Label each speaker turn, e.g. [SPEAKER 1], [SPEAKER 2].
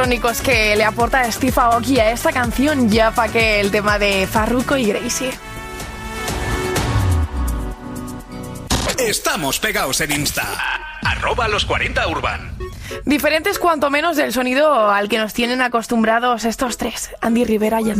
[SPEAKER 1] Sónicos que le aporta Steve Aoki a esta canción, ya pa' que el tema de Farruko y Gracie.
[SPEAKER 2] Estamos pegados en Insta. @los40urban.
[SPEAKER 1] Diferentes cuanto menos del sonido al que nos tienen acostumbrados estos tres, Andy Rivera y